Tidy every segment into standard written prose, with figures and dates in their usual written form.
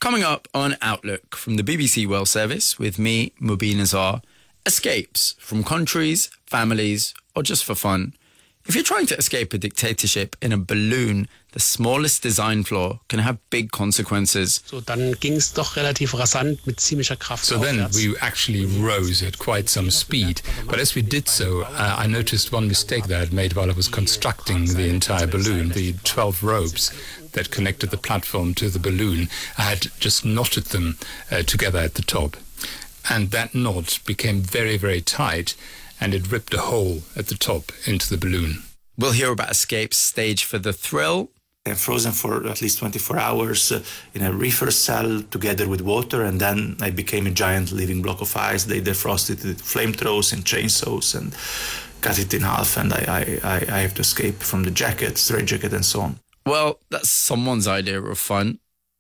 Coming up on Outlook from the BBC World Service with me, Mubin Azar, escapes from countries, families, or just for fun. If you're trying to escape a dictatorship in a balloon, the smallest design flaw can have big consequences. So then we actually rose at quite some speed. But as we did so, I noticed one mistake that I had made while I was constructing the entire balloon. The 12 ropes that connected the platform to the balloon, I had just knotted them together at the top. And that knot became very, very tight, and it ripped a hole at the top into the balloon. We'll hear about escapes staged for the thrill. They're frozen for at least 24 hours in a reefer cell together with water, and then I became a giant living block of ice. They defrosted it with flamethrowers and chainsaws and cut it in half, and I have to escape from the jacket, straight jacket, and so on. Well, that's someone's idea of fun.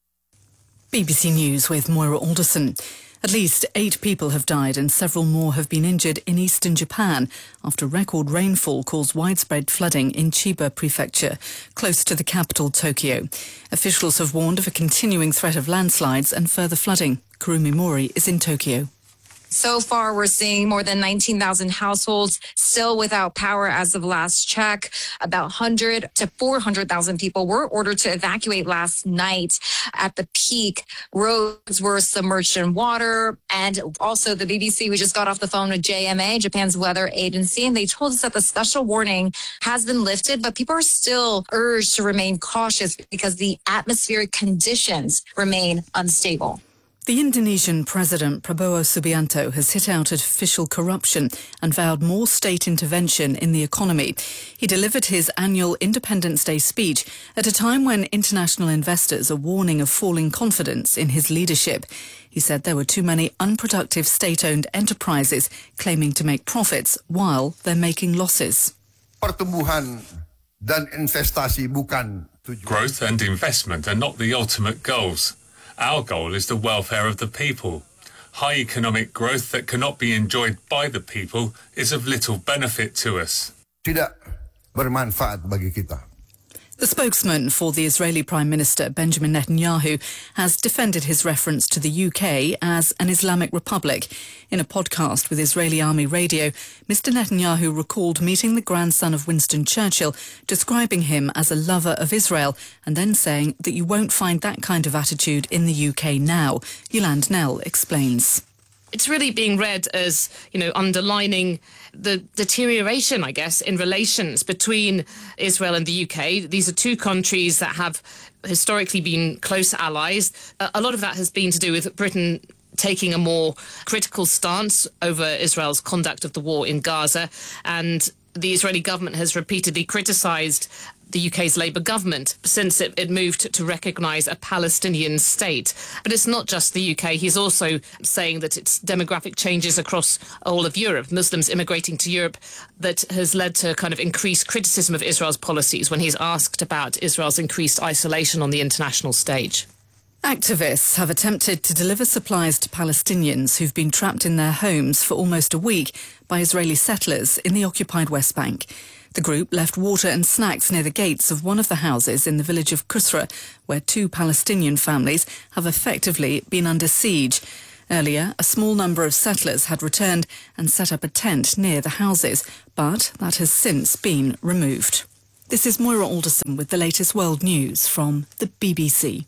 BBC News with Moira Alderson. At least 8 people have died and several more have been injured in eastern Japan after record rainfall caused widespread flooding in Chiba Prefecture, close to the capital, Tokyo. Officials have warned of a continuing threat of landslides and further flooding. Kurumi Mori is in Tokyo. So far, we're seeing more than 19,000 households still without power as of last check. About 100 to 400,000 people were ordered to evacuate last night. At the peak, roads were submerged in water. And also the BBC, we just got off the phone with JMA, Japan's weather agency, and they told us that the special warning has been lifted, but people are still urged to remain cautious because the atmospheric conditions remain unstable. The Indonesian President Prabowo Subianto has hit out at official corruption and vowed more state intervention in the economy. He delivered his annual Independence Day speech at a time when international investors are warning of falling confidence in his leadership. He said there were too many unproductive state-owned enterprises claiming to make profits while they're making losses. Pertumbuhan dan investasi bukan tujuan. Growth and investment are not the ultimate goals. Our goal is the welfare of the people. High economic growth that cannot be enjoyed by the people is of little benefit to us. Tidak bermanfaat bagi kita. The spokesman for the Israeli Prime Minister, Benjamin Netanyahu, has defended his reference to the UK as an Islamic republic. In a podcast with Israeli Army Radio, Mr. Netanyahu recalled meeting the grandson of Winston Churchill, describing him as a lover of Israel, and then saying that you won't find that kind of attitude in the UK now. Yolande Knell explains. It's really being read as, underlining the deterioration, I guess, in relations between Israel and the UK. These are two countries that have historically been close allies. A lot of that has been to do with Britain taking a more critical stance over Israel's conduct of the war in Gaza, and the Israeli government has repeatedly criticised the UK's Labour government since it moved to recognise a Palestinian state. But it's not just the UK. He's also saying that it's demographic changes across all of Europe, Muslims immigrating to Europe, that has led to kind of increased criticism of Israel's policies when he's asked about Israel's increased isolation on the international stage. Activists have attempted to deliver supplies to Palestinians who've been trapped in their homes for almost a week by Israeli settlers in the occupied West Bank. The group left water and snacks near the gates of one of the houses in the village of Kusra, where 2 Palestinian families have effectively been under siege. Earlier, a small number of settlers had returned and set up a tent near the houses, but that has since been removed. This is Moira Alderson with the latest world news from the BBC.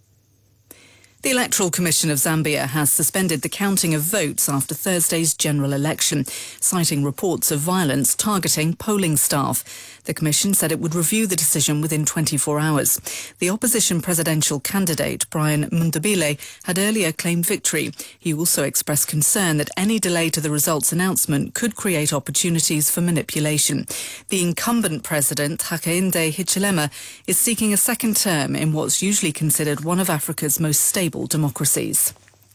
The Electoral Commission of Zambia has suspended the counting of votes after Thursday's general election, citing reports of violence targeting polling staff. The Commission said it would review the decision within 24 hours. The opposition presidential candidate, Brian Mundabile, had earlier claimed victory. He also expressed concern that any delay to the results announcement could create opportunities for manipulation. The incumbent president, Hakainde Hichilema, is seeking a second term in what's usually considered one of Africa's most stable democracies.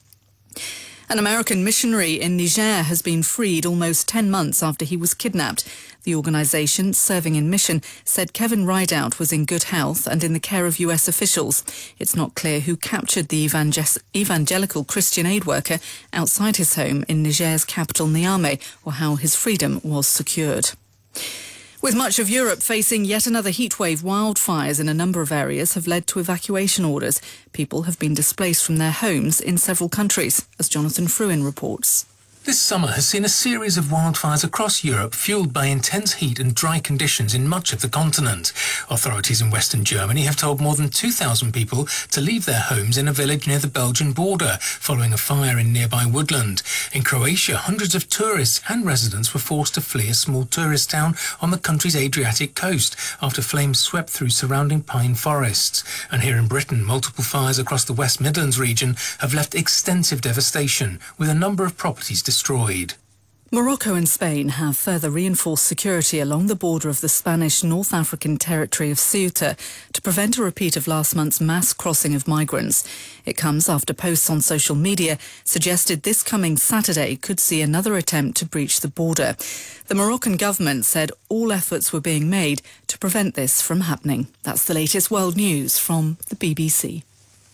An American missionary in Niger has been freed almost 10 months after he was kidnapped. The organisation, Serving in Mission, said Kevin Rideout was in good health and in the care of US officials. It's not clear who captured the evangelical Christian aid worker outside his home in Niger's capital Niamey or how his freedom was secured. With much of Europe facing yet another heatwave, wildfires in a number of areas have led to evacuation orders. People have been displaced from their homes in several countries, as Jonathan Fruin reports. This summer has seen a series of wildfires across Europe fuelled by intense heat and dry conditions in much of the continent. Authorities in Western Germany have told more than 2,000 people to leave their homes in a village near the Belgian border following a fire in nearby woodland. In Croatia, hundreds of tourists and residents were forced to flee a small tourist town on the country's Adriatic coast after flames swept through surrounding pine forests. And here in Britain, multiple fires across the West Midlands region have left extensive devastation, with a number of properties destroyed. Morocco and Spain have further reinforced security along the border of the Spanish North African territory of Ceuta to prevent a repeat of last month's mass crossing of migrants. It comes after posts on social media suggested this coming Saturday could see another attempt to breach the border. The Moroccan government said all efforts were being made to prevent this from happening. That's the latest world news from the BBC.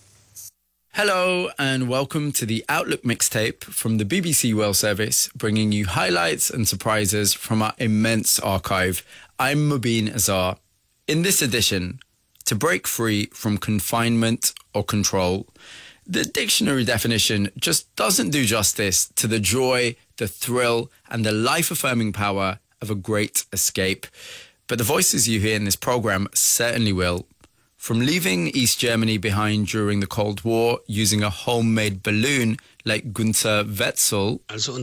Hello and welcome to the Outlook mixtape from the BBC World Service, bringing you highlights and surprises from our immense archive. I'm Mubin Azar. In this edition, to break free from confinement or control, the dictionary definition just doesn't do justice to the joy, the thrill and the life-affirming power of a great escape. But the voices you hear in this programme certainly will. From leaving East Germany behind during the Cold War using a homemade balloon like Günther Wetzel.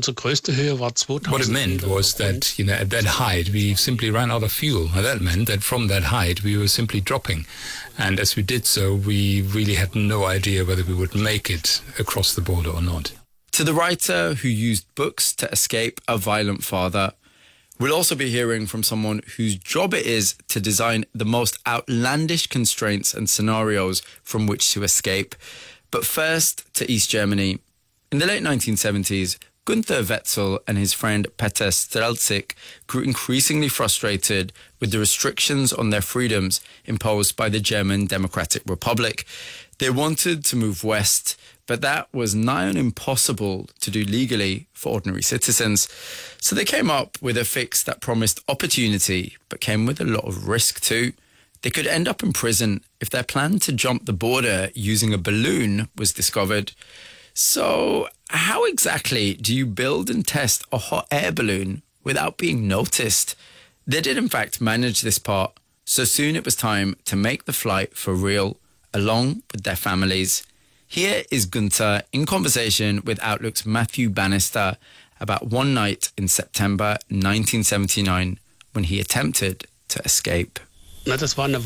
What it meant was that, at that height, we simply ran out of fuel. And that meant that from that height, we were simply dropping. And as we did so, we really had no idea whether we would make it across the border or not. To the writer who used books to escape a violent father. We'll also be hearing from someone whose job it is to design the most outlandish constraints and scenarios from which to escape. But first to East Germany. In the late 1970s, Günther Wetzel and his friend Peter Strelzik grew increasingly frustrated with the restrictions on their freedoms imposed by the German Democratic Republic. They wanted to move west, but that was nigh on impossible to do legally for ordinary citizens. So they came up with a fix that promised opportunity, but came with a lot of risk too. They could end up in prison if their plan to jump the border using a balloon was discovered. So how exactly do you build and test a hot air balloon without being noticed? They did in fact manage this part, so soon it was time to make the flight for real, along with their families. Here is Günther in conversation with Outlook's Matthew Bannister about one night in September 1979 when he attempted to escape. It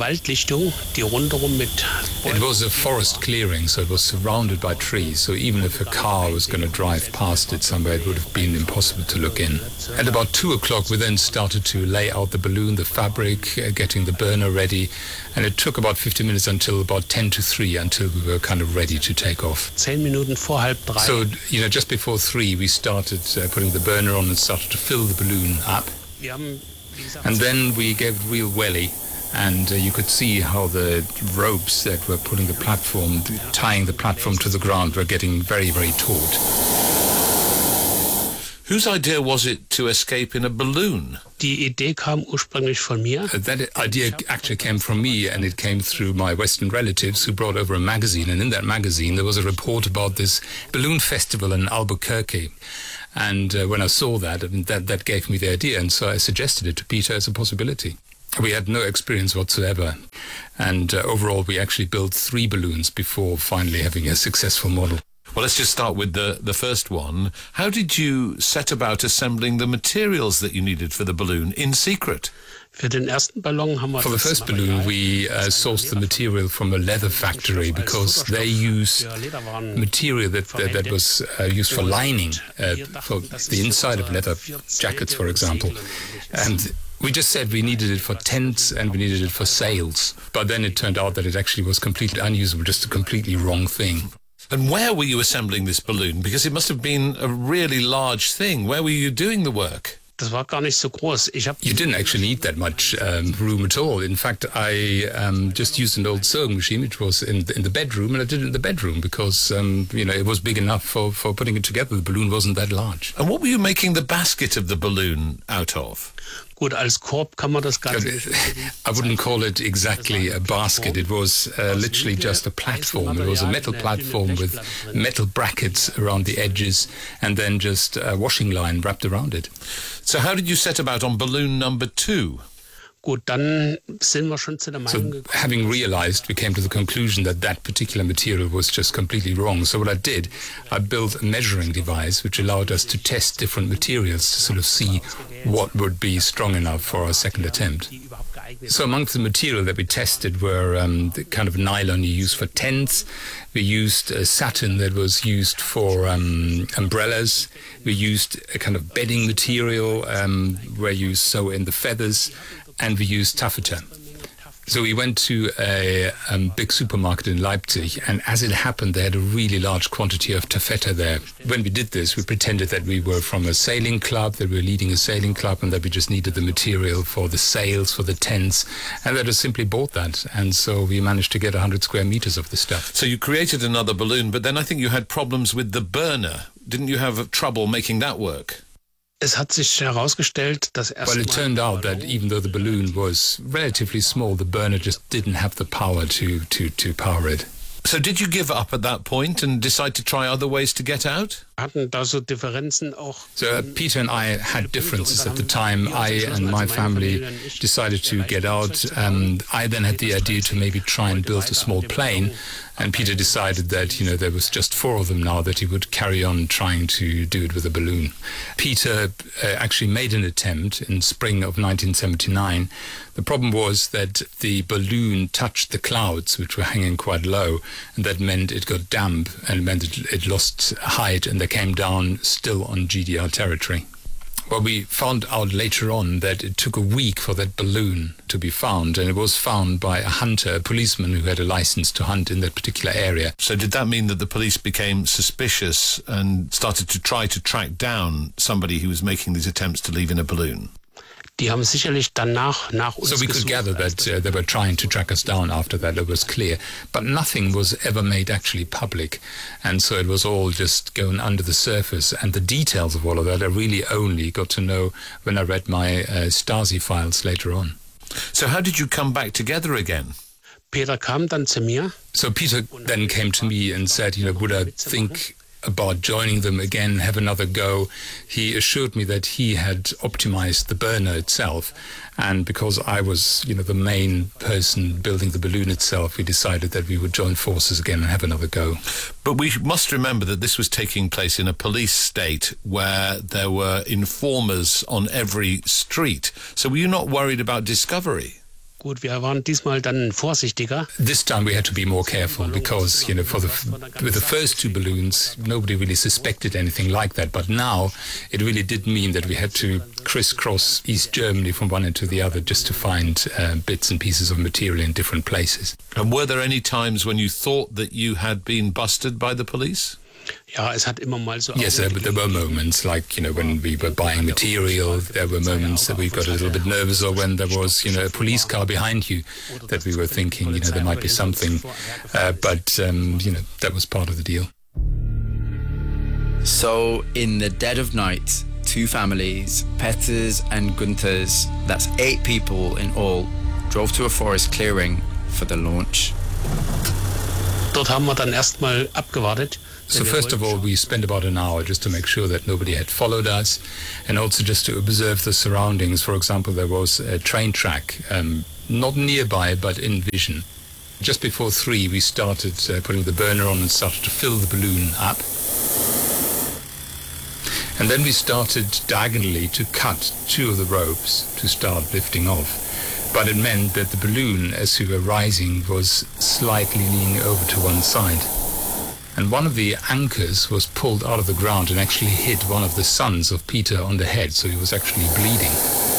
was a forest clearing, so it was surrounded by trees, so even if a car was going to drive past it somewhere, it would have been impossible to look in. At about 2 o'clock, we then started to lay out the balloon, the fabric, getting the burner ready, and it took about 50 minutes until about 10 to 3 until we were kind of ready to take off. 10 Minuten vor halb drei. So, just before 3, we started putting the burner on and started to fill the balloon up. And then we gave it real welly. And you could see how the ropes that were pulling the platform, tying the platform to the ground, were getting very, very taut. Whose idea was it to escape in a balloon? Die Idee kam ursprünglich von mir. That idea actually came from me, and it came through my Western relatives who brought over a magazine. And in that magazine, there was a report about this balloon festival in Albuquerque. And when I saw that, that gave me the idea. And so I suggested it to Peter as a possibility. We had no experience whatsoever, and overall we actually built 3 balloons before finally having a successful model. Well, let's just start with the first one. How did you set about assembling the materials that you needed for the balloon in secret? For the first balloon, we sourced the material from a leather factory because they use material that was used for lining, for the inside of leather jackets, for example. And we just said we needed it for tents and we needed it for sails. But then it turned out that it actually was completely unusable, just a completely wrong thing. And where were you assembling this balloon? Because it must have been a really large thing. Where were you doing the work? You didn't actually need that much room at all. In fact, I just used an old sewing machine, which was in the bedroom, and I did it in the bedroom because, it was big enough for putting it together. The balloon wasn't that large. And what were you making the basket of the balloon out of? Gut, als Korb kann man das Ganze. I wouldn't call it exactly a basket. It was literally just a platform. It was a metal platform with metal brackets around the edges and then just a washing line wrapped around it. So how did you set about on balloon number 2? Gut, dann sind wir schon zu der Meinung gekommen. So having realized, we came to the conclusion that that particular material was just completely wrong. So what I did, I built a measuring device which allowed us to test different materials to sort of see what would be strong enough for our second attempt. So amongst the material that we tested were the kind of nylon you use for tents. We used satin that was used for umbrellas. We used a kind of bedding material where you sew in the feathers. And we used taffeta. So we went to a big supermarket in Leipzig, and as it happened, they had a really large quantity of taffeta there. When we did this, we pretended that we were from a sailing club, that we were leading a sailing club, and that we just needed the material for the sails, for the tents, and that we simply bought that. And so we managed to get 100 square meters of the stuff. So you created another balloon, but then I think you had problems with the burner. Didn't you have trouble making that work? Es hat sich herausgestellt, dass Well, it turned out that even though the balloon was relatively small, the burner just didn't have the power to power it. So did you give up at that point and decide to try other ways to get out? hatten da so Differenzen auch. So Peter and I had differences at the time. I and my family decided to get out. I then had the idea to maybe try and build a small plane. And Peter decided that, there was just 4 of them now, that he would carry on trying to do it with a balloon. Peter actually made an attempt in spring of 1979. The problem was that the balloon touched the clouds, which were hanging quite low, and that meant it got damp and meant it lost height, and they came down still on GDR territory. Well, we found out later on that it took a week for that balloon to be found, and it was found by a hunter, a policeman who had a license to hunt in that particular area. So did that mean that the police became suspicious and started to try to track down somebody who was making these attempts to leave in a balloon? Die haben sicherlich danach nach uns So we could gesucht, gather that they were trying to track us down after that, it was clear. But nothing was ever made actually public. And so it was all just going under the surface. And the details of all of that I really only got to know when I read my Stasi files later on. So how did you come back together again? Peter kam dann zu mir. So Peter then came to me and said, would I think about joining them again, have another go. He assured me that he had optimized the burner itself, and because I was, the main person building the balloon itself, we decided that we would join forces again and have another go. But we must remember that this was taking place in a police state where there were informers on every street. So were you not worried about discovery? Gut, wir waren diesmal dann vorsichtiger. This time we had to be more careful because, with the first 2 balloons, nobody really suspected anything like that. But now it really did mean that we had to crisscross East Germany from one end to the other just to find bits and pieces of material in different places. And were there any times when you thought that you had been busted by the police? Ja, es hat immer mal so. Yes, there were moments like, when we were buying material, there were moments that we got a little bit nervous, or when there was, a police car behind you that we were thinking, there might be something. But that was part of the deal. So, in the dead of night, 2 families, Peters and Gunther's, that's 8 people in all, drove to a forest clearing for the launch. Dort haben wir dann erstmal abgewartet. So first of all, we spent about an hour just to make sure that nobody had followed us, and also just to observe the surroundings. For example, there was a train track, not nearby, but in vision. Just before 3, we started putting the burner on and started to fill the balloon up. And then we started diagonally to cut 2 of the ropes to start lifting off. But it meant that the balloon, as we were rising, was slightly leaning over to one side. And one of the anchors was pulled out of the ground and actually hit one of the sons of Peter on the head, so he was actually bleeding.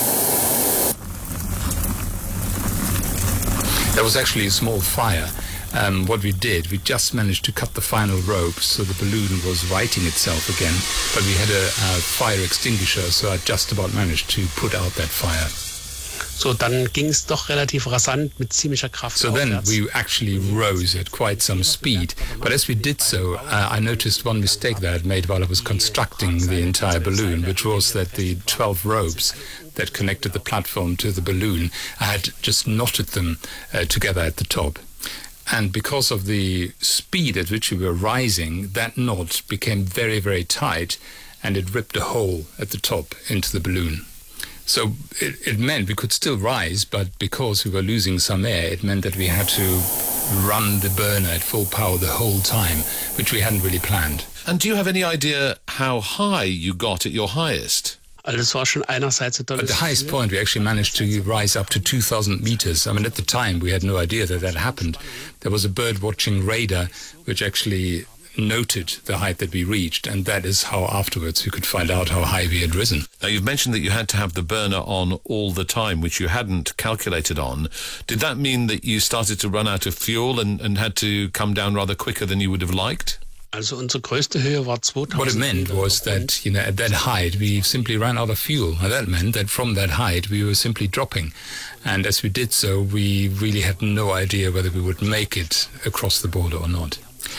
There was actually a small fire. What we did, we just managed to cut the final rope so the balloon was righting itself again, but we had a fire extinguisher, so I just about managed to put out that fire. So, dann ging es doch relativ rasant mit ziemlicher Kraft. So then we actually rose at quite some speed. But as we did so, I noticed one mistake that I had made while I was constructing the entire balloon, which was that the 12 ropes that connected the platform to the balloon, I had just knotted them together at the top. And because of the speed at which we were rising, that knot became very, very tight, and it ripped a hole at the top into the balloon. So it meant we could still rise, but because we were losing some air, it meant that we had to run the burner at full power the whole time, which we hadn't really planned. And do you have any idea how high you got at your highest? Also es war schon einerseits ein tolles At the highest point, we actually managed to rise up to 2,000 meters. I mean, at the time, we had no idea that that happened. There was a bird-watching radar which actually noted the height that we reached, and that is how afterwards we could find out how high we had risen. Now, you've mentioned that you had to have the burner on all the time, which you hadn't calculated on. Did that mean that you started to run out of fuel and had to come down rather quicker than you would have liked? Also unsere größte Höhe war 2000. What it meant was that, at that height, we simply ran out of fuel. And that meant that from that height, we were simply dropping. And as we did so, we really had no idea whether we would make it across the border or not.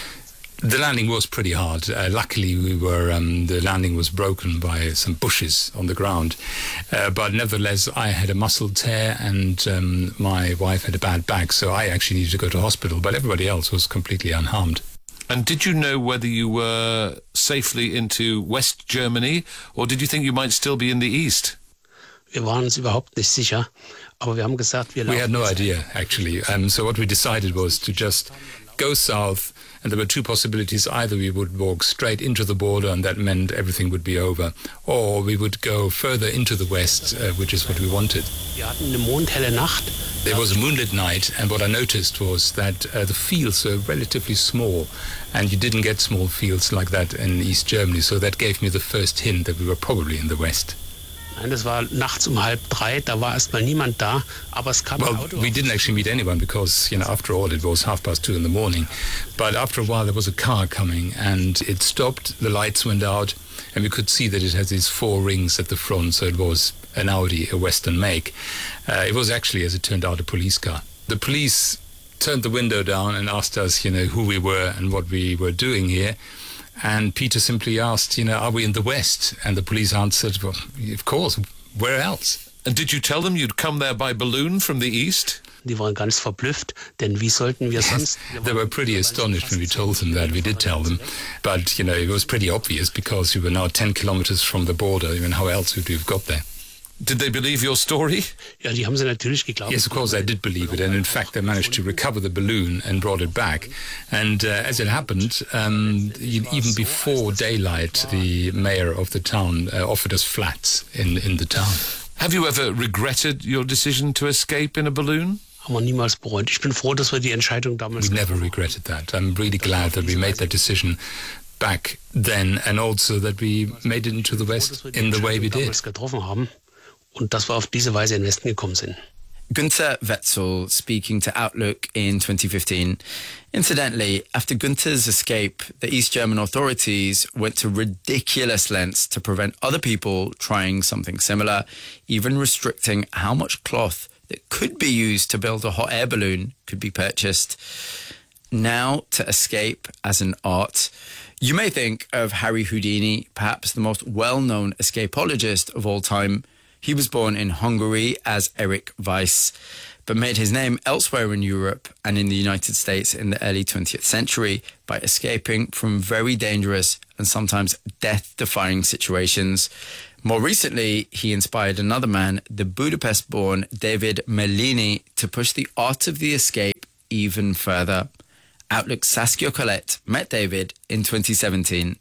The landing was pretty hard. Luckily, the landing was broken by some bushes on the ground. But nevertheless, I had a muscle tear and my wife had a bad back, so I actually needed to go to hospital. But everybody else was completely unharmed. And did you know whether you were safely into West Germany, or did you think you might still be in the East? Wir waren uns überhaupt nicht sicher, aber wir haben gesagt, we had no idea, actually. So what we decided was to just go south, and there were two possibilities. Either we would walk straight into the border, and that meant everything would be over, or we would go further into the west, which is what we wanted. Wir hatten eine mondhelle Nacht. There was a moonlit night, and what I noticed was that the fields were relatively small, and you didn't get small fields like that in East Germany, so that gave me the first hint that we were probably in the west. Nein, das war nachts 2:30, da war erstmal niemand da, aber es kam ein Auto. We didn't actually meet anyone because, after all, it was 2:30 in the morning. But after a while, there was a car coming, and it stopped, the lights went out, and we could see that it had these 4 rings at the front, so it was an Audi, a Western make. It was actually, as it turned out, a police car. The police turned the window down and asked us, who we were and what we were doing here. And Peter simply asked, are we in the West? And the police answered, well, of course, where else? And did you tell them you'd come there by balloon from the East? Die waren ganz verblüfft, denn wie sollten wir sonst... They were pretty astonished when we told them that. We did tell them. But, it was pretty obvious because we were now 10 kilometers from the border. How else would we have got there? Did they believe your story? Ja, die haben sie natürlich geglaubt. Yes, of course they did believe it, and in fact they managed to recover the balloon and brought it back. And as it happened, even before daylight, the mayor of the town offered us flats in the town. Have you ever regretted your decision to escape in a balloon? Haben wir niemals bereut. Ich bin froh, dass wir die Entscheidung damals... We never regretted that. I'm really glad that we made that decision back then, and also that we made it into the West in the way we did. Getroffen haben. Und dass wir auf diese Weise in den Westen gekommen sind. Günter Wetzel speaking to Outlook in 2015. Incidentally, after Günter's escape, the East German authorities went to ridiculous lengths to prevent other people trying something similar, even restricting how much cloth that could be used to build a hot air balloon could be purchased. Now to escape as an art. You may think of Harry Houdini, perhaps the most well-known escapologist of all time. He was born in Hungary as Erich Weiss, but made his name elsewhere in Europe and in the United States in the early 20th century by escaping from very dangerous and sometimes death-defying situations. More recently, he inspired another man, the Budapest-born David Merlini, to push the art of the escape even further. Outlook's Saskia Colette met David in 2017.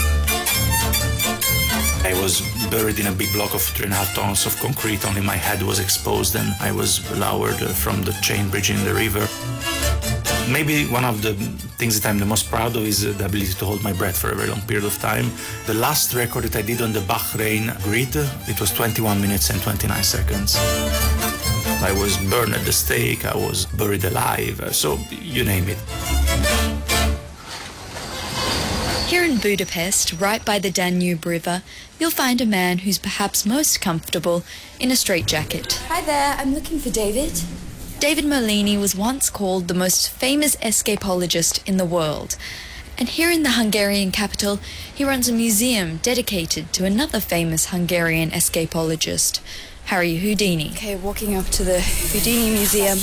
I was buried in a big block of 3.5 tons of concrete. Only my head was exposed, and I was lowered from the chain bridge in the river. Maybe one of the things that I'm the most proud of is the ability to hold my breath for a very long period of time. The last record that I did on the Bahrain grid, it was 21 minutes and 29 seconds. I was burned at the stake, I was buried alive, so you name it. Here in Budapest, right by the Danube River, you'll find a man who's perhaps most comfortable in a straitjacket. Hi there, I'm looking for David. David Merlini was once called the most famous escapologist in the world. And here in the Hungarian capital, he runs a museum dedicated to another famous Hungarian escapologist, Harry Houdini. Okay, walking up to the Houdini Museum.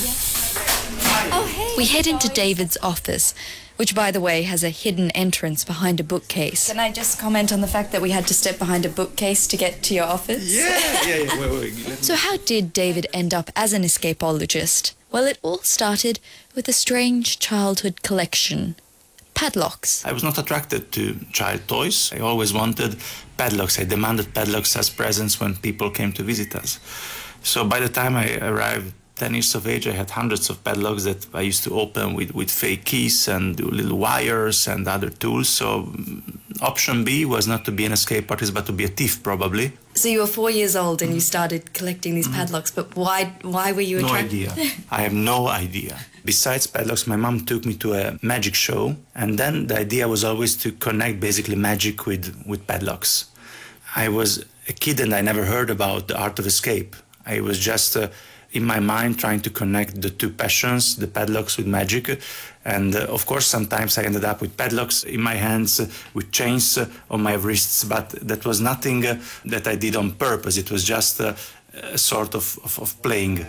Oh, hey. We head into David's office, which, by the way, has a hidden entrance behind a bookcase. Can I just comment on the fact that we had to step behind a bookcase to get to your office? Yeah. Wait. So how did David end up as an escapologist? Well, it all started with a strange childhood collection. Padlocks. I was not attracted to child toys. I always wanted padlocks. I demanded padlocks as presents when people came to visit us. So by the time I arrived 10 years of age, I had hundreds of padlocks that I used to open with fake keys and do little wires and other tools. So option B was not to be an escape artist, but to be a thief, probably. So you were 4 years old and you started collecting these padlocks, but why were you attracted? No idea. I have no idea. Besides padlocks, my mom took me to a magic show, and then the idea was always to connect basically magic with padlocks. I was a kid and I never heard about the art of escape. I was just in my mind trying to connect the two passions, the padlocks with magic. And of course, sometimes I ended up with padlocks in my hands, with chains on my wrists, but that was nothing that I did on purpose. It was just a sort of playing.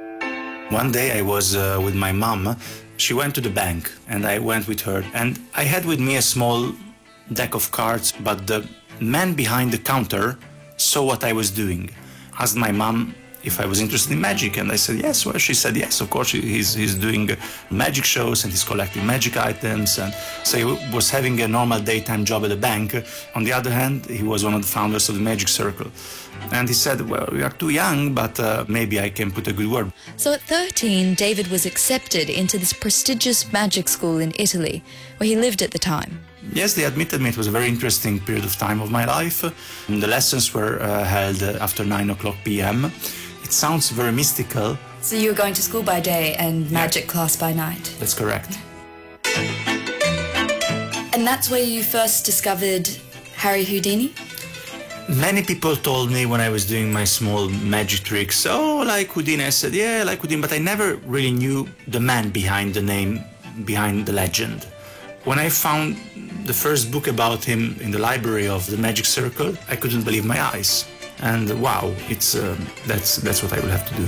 One day I was with my mom. She went to the bank and I went with her. And I had with me a small deck of cards, but the man behind the counter saw what I was doing. Asked my mom if I was interested in magic, and I said yes. Well, she said yes, of course, he's doing magic shows and he's collecting magic items, and so he was having a normal daytime job at the bank. On the other hand, he was one of the founders of the Magic Circle. And he said, well, we are too young, but maybe I can put a good word. So at 13, David was accepted into this prestigious magic school in Italy, where he lived at the time. Yes, they admitted me. It was a very interesting period of time of my life. The lessons were held after 9 o'clock p.m. It sounds very mystical. So you were going to school by day and magic class by night? That's correct. And that's where you first discovered Harry Houdini? Many people told me when I was doing my small magic tricks, oh, like Houdini. I said, yeah, like Houdini, but I never really knew the man behind the name, behind the legend. When I found the first book about him in the library of the Magic Circle, I couldn't believe my eyes. And wow, that's what I will have to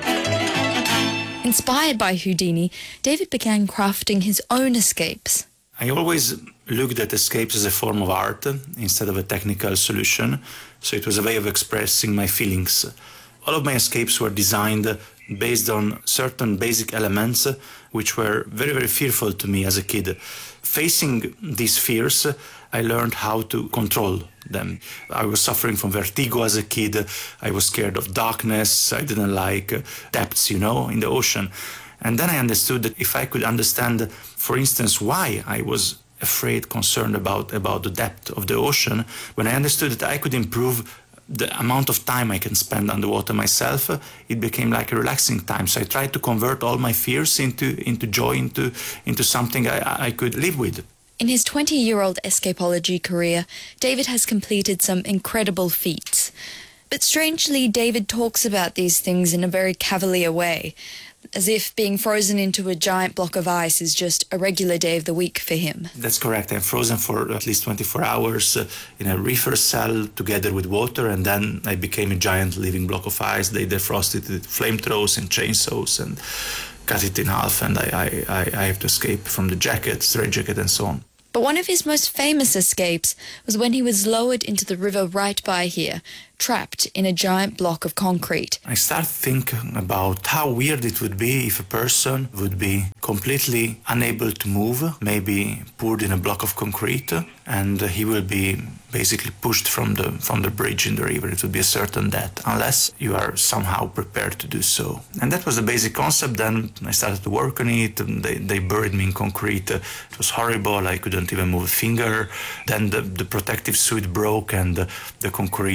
do. Inspired by Houdini, David began crafting his own escapes. I always looked at escapes as a form of art instead of a technical solution, so it was a way of expressing my feelings. All of my escapes were designed based on certain basic elements which were very, very fearful to me as a kid. Facing these fears, I learned how to control them. I was suffering from vertigo as a kid. I was scared of darkness. I didn't like depths, in the ocean. And then I understood that if I could understand, for instance, why I was afraid, concerned about the depth of the ocean, when I understood that I could improve the amount of time I can spend underwater myself, it became like a relaxing time. So I tried to convert all my fears into joy, into something I could live with. In his 20-year-old escapology career, David has completed some incredible feats. But strangely, David talks about these things in a very cavalier way, as if being frozen into a giant block of ice is just a regular day of the week for him. That's correct. I'm frozen for at least 24 hours in a reefer cell together with water, and then I became a giant living block of ice. They defrosted it with flamethrowers and chainsaws and cut it in half, and I have to escape from the jacket, straitjacket, and so on. But one of his most famous escapes was when he was lowered into the river right by here, trapped in a giant block of concrete. I started thinking about how weird it would be if a person would be completely unable to move, maybe poured in a block of concrete, and he will be basically pushed from the bridge in the river. It would be a certain death, unless you are somehow prepared to do so. And that was the basic concept. Then I started to work on it, and they buried me in concrete. It was horrible. I couldn't even move a finger. Then the protective suit broke, and the concrete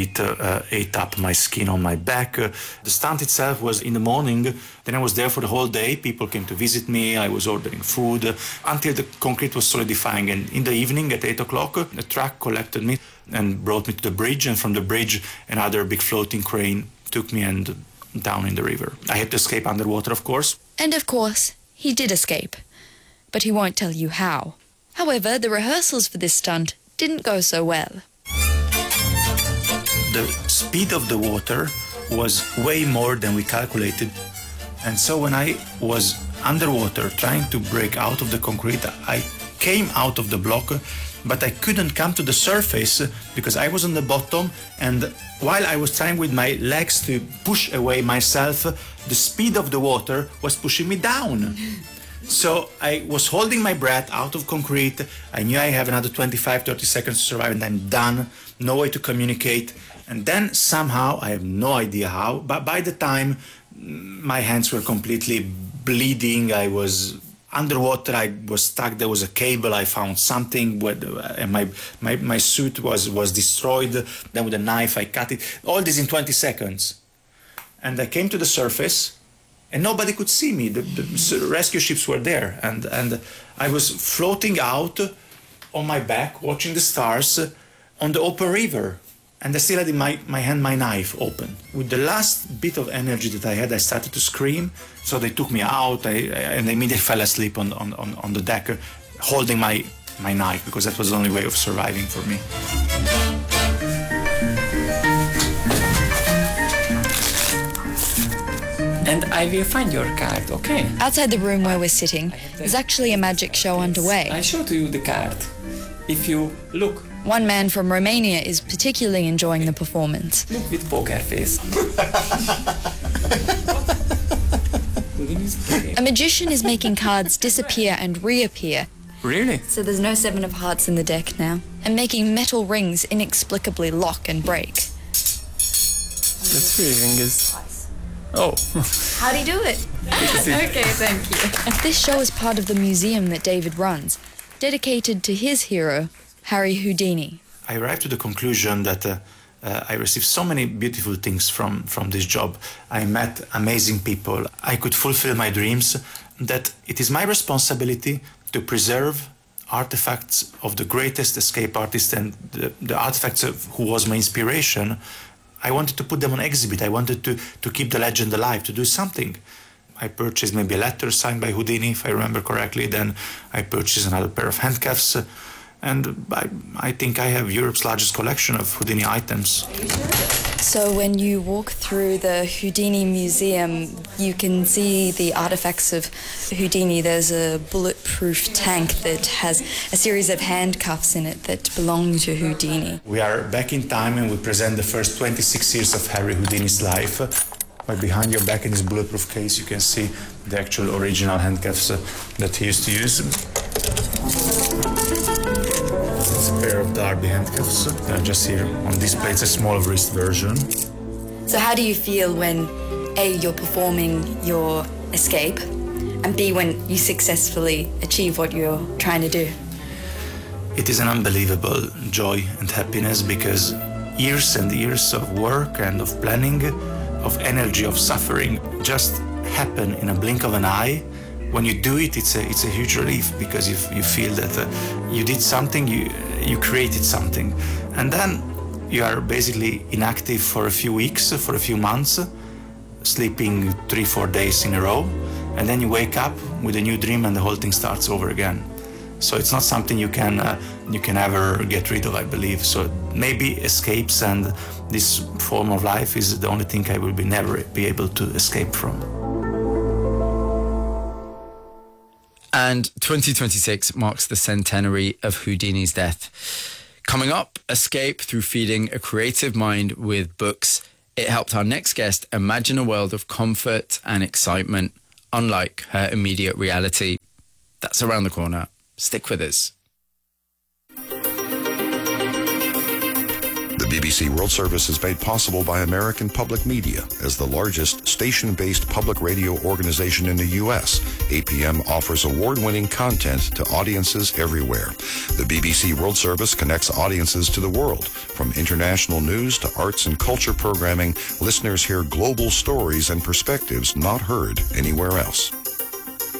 ate up my skin on my back. The stunt itself was in the morning. Then I was there for the whole day. People came to visit me. I was ordering food until the concrete was solidifying. And in the evening at 8 o'clock, a truck collected me and brought me to the bridge. And from the bridge, another big floating crane took me and down in the river. I had to escape underwater, of course. And of course, he did escape. But he won't tell you how. However, the rehearsals for this stunt didn't go so well. The speed of the water was way more than we calculated. And so when I was underwater trying to break out of the concrete, I came out of the block, but I couldn't come to the surface because I was on the bottom, and while I was trying with my legs to push away myself, the speed of the water was pushing me down. So I was holding my breath out of concrete. I knew I have another 25-30 seconds to survive and I'm done. No way to communicate. And then somehow, I have no idea how, but by the time my hands were completely bleeding, I was underwater, I was stuck, there was a cable, I found something, and my suit was destroyed. Then with a knife I cut it. All this in 20 seconds. And I came to the surface and nobody could see me. The rescue ships were there. And I was floating out on my back, watching the stars on the open river. And I still had in my hand my knife open. With the last bit of energy that I had, I started to scream. So they took me out, and I immediately fell asleep on the deck, holding my knife, because that was the only way of surviving for me. And I will find your card, okay? Outside the room where we're sitting, there's actually a magic show underway. I showed you the card. If you look. One man from Romania is particularly enjoying the performance. Look with poker face. A magician is making cards disappear and reappear. Really? So there's no 7 of hearts in the deck now. And making metal rings inexplicably lock and break. The 3 ring Oh. How'd he do it? Okay, thank you. This show is part of the museum that David runs, dedicated to his hero, Harry Houdini. I arrived to the conclusion that I received so many beautiful things from this job. I met amazing people. I could fulfill my dreams, that it is my responsibility to preserve artifacts of the greatest escape artist and the artifacts of who was my inspiration. I wanted to put them on exhibit. I wanted to keep the legend alive, to do something. I purchased maybe a letter signed by Houdini, if I remember correctly. Then I purchased another pair of handcuffs. And I think I have Europe's largest collection of Houdini items. So when you walk through the Houdini Museum, you can see the artifacts of Houdini. There's a bulletproof tank that has a series of handcuffs in it that belong to Houdini. We are back in time and we present the first 26 years of Harry Houdini's life. Right behind your back in this bulletproof case, you can see the actual original handcuffs that he used to use. It's a pair of Derby handcuffs. Just here on display, it's a small wrist version. So how do you feel when A, you're performing your escape, and B, when you successfully achieve what you're trying to do? It is an unbelievable joy and happiness, because years and years of work and of planning, of energy, of suffering just happen in a blink of an eye. When you do it, it's a huge relief, because you feel that you did something, you created something. And then you are basically inactive for a few weeks, for a few months, sleeping 3-4 days in a row, and then you wake up with a new dream and the whole thing starts over again. So it's not something you can ever get rid of, I believe. So maybe escapes and this form of life is the only thing I will never be able to escape from. And 2026 marks the centenary of Houdini's death. Coming up, escape through feeding a creative mind with books. It helped our next guest imagine a world of comfort and excitement, unlike her immediate reality. That's around the corner. Stick with us. The BBC World Service is made possible by American Public Media. As the largest station-based public radio organization in the U.S., APM offers award-winning content to audiences everywhere. The BBC World Service connects audiences to the world. From international news to arts and culture programming, listeners hear global stories and perspectives not heard anywhere else.